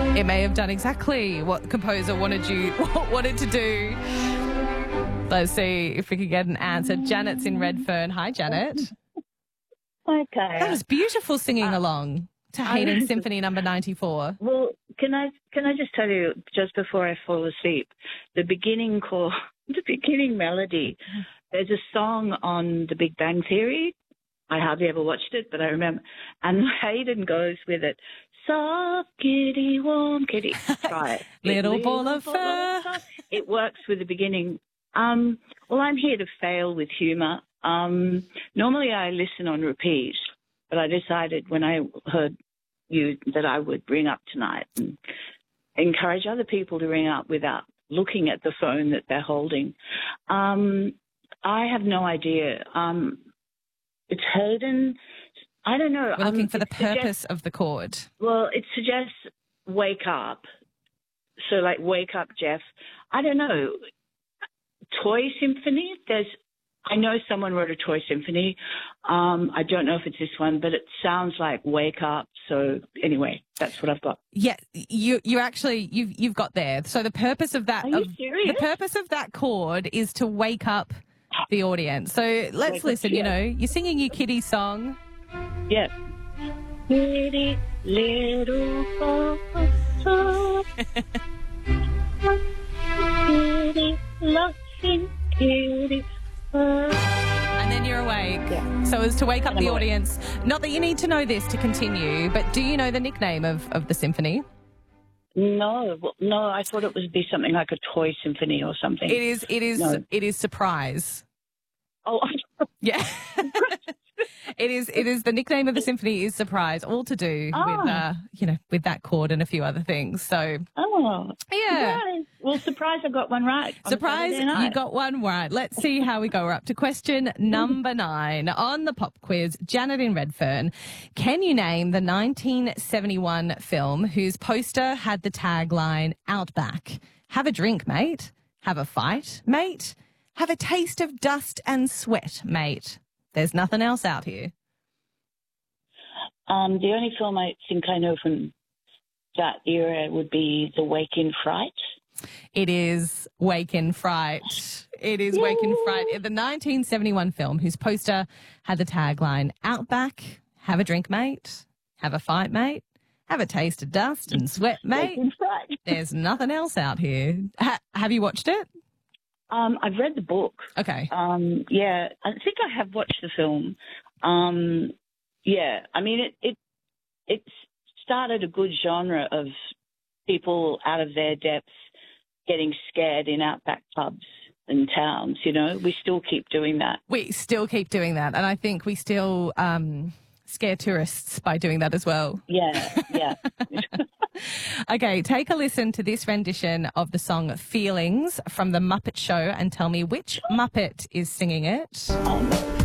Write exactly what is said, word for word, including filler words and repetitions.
It may have done exactly what the composer wanted you wanted to do. Let's see if we can get an answer. Janet's in Redfern. Hi, Janet. Okay. That was beautiful singing uh, along to Haydn Symphony Number ninety-four. Well, can I can I just tell you, just before I fall asleep, the beginning call, the beginning melody, there's a song on The Big Bang Theory. I hardly ever watched it, but I remember. And Haydn goes with it. Soft kitty, warm kitty. Try it. Little, little ball of fur. It works with the beginning. Um, well, I'm here to fail with humour. Um, normally I listen on repeat, but I decided when I heard you that I would ring up tonight and encourage other people to ring up without looking at the phone that they're holding. Um, I have no idea. Um, it's Haydn. I don't know. We're looking um, for the purpose of the chord. Well, it suggests wake up. So like wake up, Jeff. I don't know. Toy symphony. There's. I know someone wrote a toy symphony. Um, I don't know if it's this one, but it sounds like wake up. So anyway, that's what I've got. Yeah, you you actually you've you've got there. So the purpose of that Are you of, serious? the purpose of that chord is to wake up the audience. So let's Wake listen. up, You yeah. know, you're singing your kiddie song. Yeah. Kitty, little ball, kitty, laughing kitty. And then you're awake. Yeah. So as to wake up And I'm the awake. audience. Not that you need to know this to continue, but do you know the nickname of, of the symphony? No, well, no, I thought it would be something like a toy symphony or something. It is. It is. No. It is surprise. Oh, Yeah. It is. It is. The nickname of the symphony is surprise. All to do Oh. with, uh, you know, with that chord and a few other things. So oh, yeah. surprise. Well, surprise, I got one right. on Surprise, Saturday night. you got one right. Let's see how we go. We're up to question number nine on the pop quiz. Janet in Redfern, can you name the nineteen seventy-one film whose poster had the tagline Outback? Have a drink, mate. Have a fight, mate. Have a taste of dust and sweat, mate. There's nothing else out here. Um, the only film I think I know from that era would be The Wake in Fright. It is Wake in Fright. It is Wake in Fright. The nineteen seventy-one film whose poster had the tagline Outback, have a drink, mate. Have a fight, mate. Have a taste of dust and sweat, mate. Wake in Fright. There's nothing else out here. Ha- have you watched it? Um, I've read the book. Okay. Um, yeah, I think I have watched the film. Um, yeah, I mean, it, it it started a good genre of people out of their depth getting scared in outback pubs and towns, you know. We still keep doing that. We still keep doing that. And I think we still um, scare tourists by doing that as well. Yeah, yeah. Okay, take a listen to this rendition of the song Feelings from The Muppet Show and tell me which Muppet is singing it. um,